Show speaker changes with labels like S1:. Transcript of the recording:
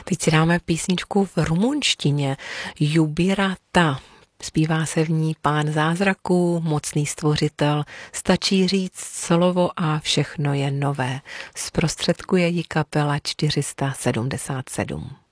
S1: Teď si dáme písničku v rumunštině Jubirata. Zpívá se v ní Pán zázraků, mocný stvořitel, stačí říct slovo a všechno je nové. Zprostředkuje ji kapela 477.